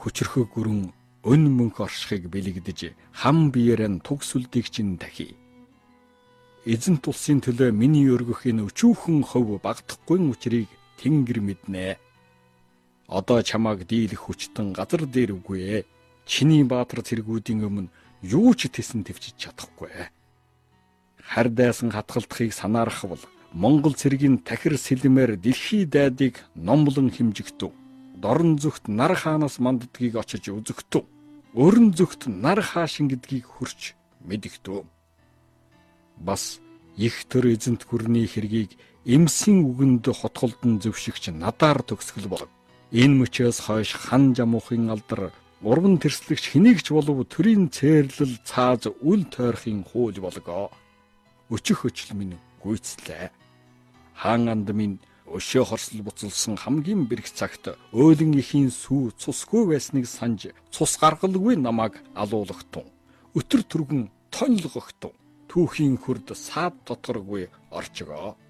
хүчрхэг гүрэн өн мөнх оршихыг бэлэгдэж хам биеэр нь тугсүлдийг чинь дахи. Эзэнт улсын төлөө миний өргөх энэ өчүүхэн хөв багдахгүй учрыг Тэнгэр мэднэ. Одоо чамааг дийлэх хүчтэн газар дээр үгүй ээ. Чиний баатар цэргүүдийн өмнө юу ч тэсэн твчиж чадахгүй. Хар дайсан хатгалтахыг санаарах бол Монгол цэргийн тахир сэлмээр дэлхий дайдыг номлон хэмжигдэв. Дорн зүгт нар хаанаас манддгийг очиж үзэгдэв. Өрн зүгт нар хаашин гэдгийг хүрч мэдэгдэв. Бас их төр эзэнт гүрний хэргийг эмсийн үгэнд хотголдон зөвшигч надаар төгсгөл болов. Энэ мөчөөс хойш хан жамуухын алдар урван тэрслэгч хэнийгч болов төрийн цээрлэл цааз үл тойрохын хууль болгоо. Өчөх өчл минь гүйцлээ. Хаан анд минь өшөө хорсол буцалсан хамгийн бэрх цагт өөлөн ихийн сүү цусгүй байсныг санж цус гаргалгүй намайг алуулгатун. Өтөр түргэн тонлгогтун. Түүхийн хурд саад дотгоргүй орчгоо.